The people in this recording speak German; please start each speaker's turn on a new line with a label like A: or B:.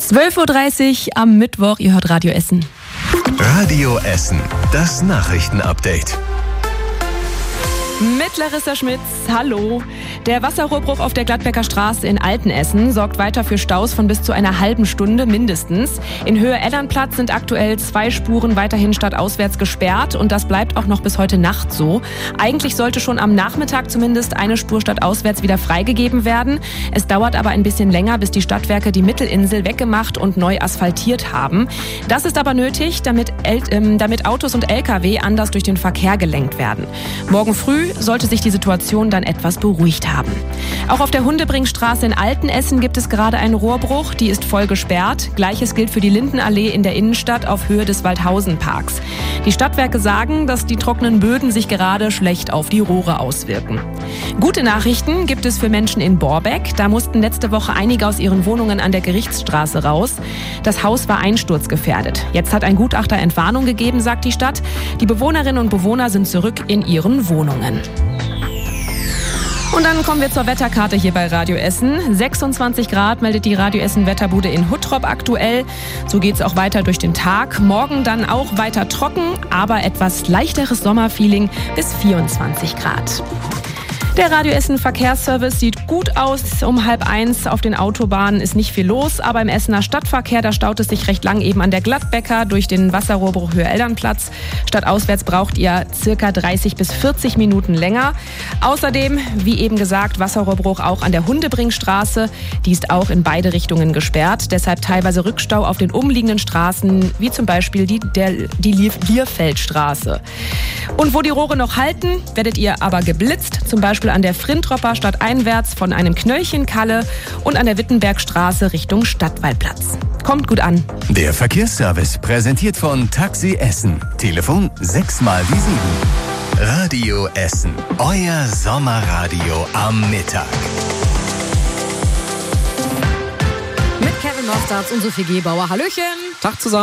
A: 12.30 Uhr am Mittwoch, ihr hört Radio Essen.
B: Radio Essen, das Nachrichtenupdate.
A: Mit Larissa Schmitz, hallo. Der Wasserrohrbruch auf der Gladbecker Straße in Altenessen sorgt weiter für Staus von bis zu einer halben Stunde mindestens. In Höhe Eddernplatz sind aktuell 2 Spuren weiterhin stadtauswärts gesperrt und das bleibt auch noch bis heute Nacht so. Eigentlich sollte schon am Nachmittag zumindest eine Spur stadtauswärts wieder freigegeben werden. Es dauert aber ein bisschen länger, bis die Stadtwerke die Mittelinsel weggemacht und neu asphaltiert haben. Das ist aber nötig, damit Autos und Lkw anders durch den Verkehr gelenkt werden. Morgen früh sollte sich die Situation dann etwas beruhigt haben. Auch auf der Hundebringstraße in Altenessen gibt es gerade einen Rohrbruch. Die ist voll gesperrt. Gleiches gilt für die Lindenallee in der Innenstadt auf Höhe des Waldhausen-Parks. Die Stadtwerke sagen, dass die trockenen Böden sich gerade schlecht auf die Rohre auswirken. Gute Nachrichten gibt es für Menschen in Borbeck. Da mussten letzte Woche einige aus ihren Wohnungen an der Gerichtsstraße raus. Das Haus war einsturzgefährdet. Jetzt hat ein Gutachter Entwarnung gegeben, sagt die Stadt. Die Bewohnerinnen und Bewohner sind zurück in ihren Wohnungen. Und dann kommen wir zur Wetterkarte hier bei Radio Essen. 26 Grad meldet die Radio Essen Wetterbude in Huttrop aktuell. So geht's auch weiter durch den Tag. Morgen dann auch weiter trocken, aber etwas leichteres Sommerfeeling bis 24 Grad. Der Radio Essen Verkehrsservice sieht gut aus. Um 12:30 auf den Autobahnen ist nicht viel los, aber im Essener Stadtverkehr, da staut es sich recht lang eben an der Gladbecker durch den Wasserrohrbruch Höhe Eddernplatz. Stadtauswärts braucht ihr circa 30 bis 40 Minuten länger. Außerdem, wie eben gesagt, Wasserrohrbruch auch an der Hundebringstraße. Die ist auch in beide Richtungen gesperrt. Deshalb teilweise Rückstau auf den umliegenden Straßen, wie zum Beispiel die Lierfeldstraße. Und wo die Rohre noch halten, werdet ihr aber geblitzt, zum Beispiel an der Frintropper stadteinwärts von einem Knöllchenkalle und an der Wittenbergstraße Richtung Stadtwaldplatz. Kommt gut an.
B: Der Verkehrsservice präsentiert von Taxi Essen. Telefon 6x7. Radio Essen, euer Sommerradio am Mittag.
C: Mit Kevin Mostards und Sophie Gebauer. Hallöchen.
D: Tag zusammen.